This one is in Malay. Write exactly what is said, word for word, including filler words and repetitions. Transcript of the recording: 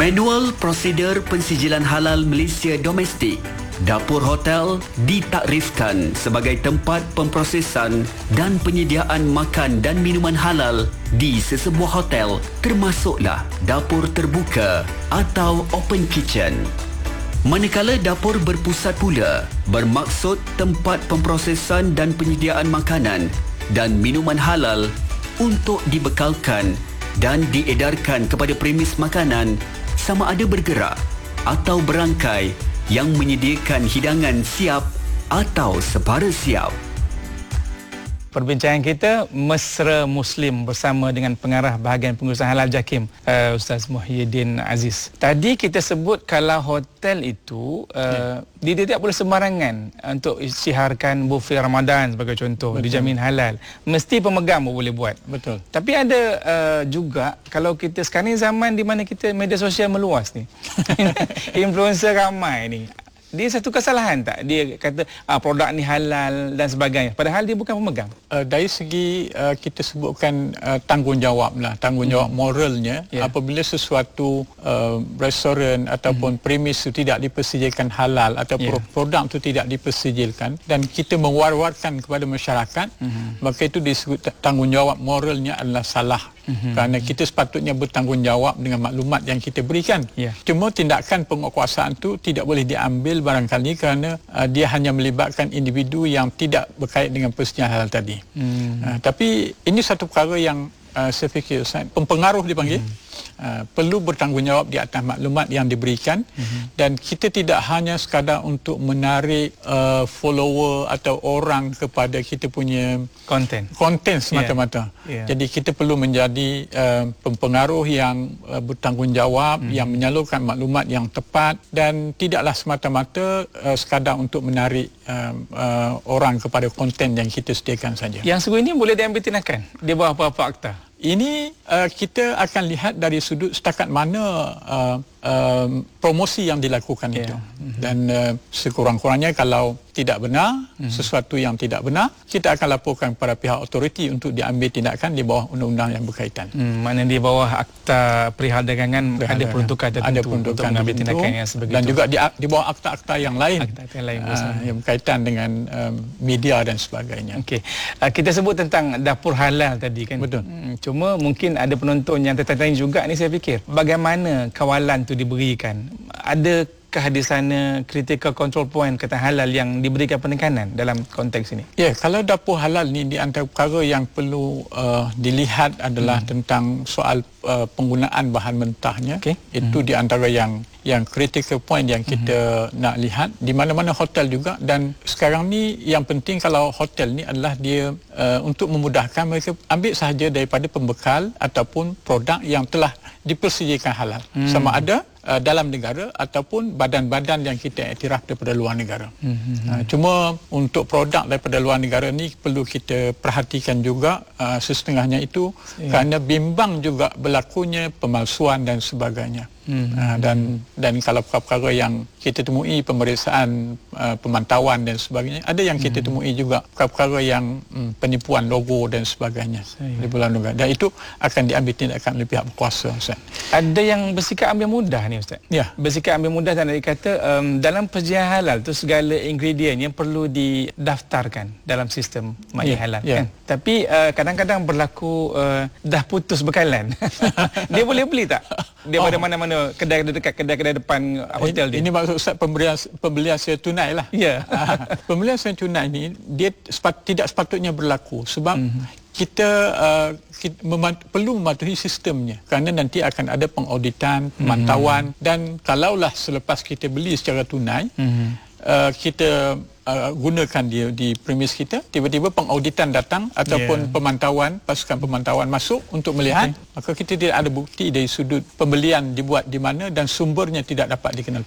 Manual prosedur pensijilan halal Malaysia domestik. Dapur hotel ditakrifkan sebagai tempat pemprosesan dan penyediaan makan dan minuman halal di sesebuah hotel, termasuklah dapur terbuka atau open kitchen. Manakala dapur berpusat pula bermaksud tempat pemprosesan dan penyediaan makanan dan minuman halal untuk dibekalkan dan diedarkan kepada premis makanan sama ada bergerak atau berangkai yang menyediakan hidangan siap atau separa siap. Perbincangan kita Mesra Muslim bersama dengan pengarah bahagian pengurusan halal JAKIM, uh, Ustaz Muhyiddin Aziz. Tadi kita sebut kalau hotel itu uh, ya. dia tidak boleh sembarangan untuk isytiharkan buffet Ramadan sebagai contoh. Betul. Dijamin halal. Mesti pemegang boleh buat. Betul. Tapi ada uh, juga kalau kita sekarang ni zaman di mana kita media sosial meluas ni. Influencer ramai ni. Dia satu kesalahan tak? Dia kata ah, produk ni halal dan sebagainya. Padahal dia bukan pemegang. Uh, dari segi uh, kita sebutkan uh, tanggungjawab lah, tanggungjawab hmm. moralnya, yeah. apabila sesuatu uh, restoran ataupun hmm. premis itu tidak dipersijilkan halal atau yeah. produk itu tidak dipersijilkan dan kita mewar-warkan kepada masyarakat, hmm. maka itu disebut tanggungjawab moralnya adalah salah. Mm-hmm. Kerana kita sepatutnya bertanggungjawab dengan maklumat yang kita berikan. Yeah. Cuma tindakan penguasaan itu tidak boleh diambil barangkali kerana uh, dia hanya melibatkan individu yang tidak berkait dengan persetujuan halal tadi. Mm. Uh, tapi ini satu perkara yang uh, saya fikir Ustaz, pempengaruh dipanggil. Mm. Uh, perlu bertanggungjawab di atas maklumat yang diberikan, mm-hmm. dan kita tidak hanya sekadar untuk menarik uh, follower atau orang kepada kita punya konten konten semata-mata. Yeah. Yeah. Jadi kita perlu menjadi uh, pempengaruh yang uh, bertanggungjawab, mm-hmm. yang menyalurkan maklumat yang tepat dan tidaklah semata-mata uh, sekadar untuk menarik uh, uh, orang kepada konten yang kita sediakan saja. Yang sungguh ini boleh diambil tindakan di bawah apa-apa akta? Ini uh, kita akan lihat dari sudut setakat mana uh, uh, promosi yang dilakukan yeah. itu. Mm-hmm. Dan uh, sekurang-kurangnya kalau tidak benar, mm-hmm. sesuatu yang tidak benar, kita akan laporkan kepada pihak autoriti untuk diambil tindakan di bawah undang-undang yang berkaitan. Hmm, mana di bawah akta perihal dagangan perihal ada peruntukan tertentu ada peruntukan untuk mengambil tindakan yang sebegitu. Dan juga di, di bawah akta-akta yang lain, akta yang, lain uh, yang berkaitan dengan um, media dan sebagainya. Okey, uh, kita sebut tentang dapur halal tadi kan. Betul. Hmm, cuma mungkin ada penonton yang tertanya juga ni, saya fikir bagaimana kawalan tu diberikan? Adakah di sana critical control point kata halal yang diberikan penekanan dalam konteks ini? Ya, yeah, kalau dapur halal ni di antara perkara yang perlu uh, dilihat adalah hmm. tentang soal uh, penggunaan bahan mentahnya. Okay. Itu hmm. di antara yang yang critical point yang kita hmm. nak lihat di mana-mana hotel juga. Dan sekarang ni yang penting kalau hotel ni adalah dia uh, untuk memudahkan mereka ambil sahaja daripada pembekal ataupun produk yang telah dipersediakan halal. Hmm. Sama ada Uh, dalam negara ataupun badan-badan yang kita iktiraf daripada luar negara. Mm-hmm. Uh, cuma untuk produk daripada luar negara ni perlu kita perhatikan juga uh, sesetengahnya itu yeah. kerana bimbang juga berlakunya pemalsuan dan sebagainya. Mm-hmm. Uh, dan dan kalau perkara-perkara yang kita temui pemeriksaan uh, pemantauan dan sebagainya, ada yang kita mm-hmm. temui juga perkara-perkara yang um, penipuan logo dan sebagainya di bulan negara. Dan itu akan diambil tindakan oleh pihak berkuasa. Ustaz. Ada yang bersikap ambil mudah ni Ustaz. Ya. Bersikap ambil mudah dan dikata um, dalam perjalanan halal tu segala ingredient yang perlu didaftarkan dalam sistem MAI yeah. halal yeah. kan. Tapi uh, kadang-kadang berlaku uh, dah putus bekalan. Dia boleh beli tak? Daripada oh. mana-mana kedai dekat kedai-kedai depan hotel ini, dia. Ini maksud Ustaz pembelian pembelian secara tunai lah. Ya. Yeah. Pembelian secara tunai ni dia sepat, tidak sepatutnya berlaku sebab mm-hmm. kita, uh, kita memant- perlu mematuhi sistemnya kerana nanti akan ada pengauditan, pemantauan mm-hmm. dan kalaulah selepas kita beli secara tunai mm-hmm. uh, kita uh, gunakan dia di premis kita, tiba-tiba pengauditan datang ataupun yeah. pemantauan, pasukan pemantauan masuk untuk melihat, okay. maka kita tidak ada bukti dari sudut pembelian dibuat di mana dan sumbernya tidak dapat dikenal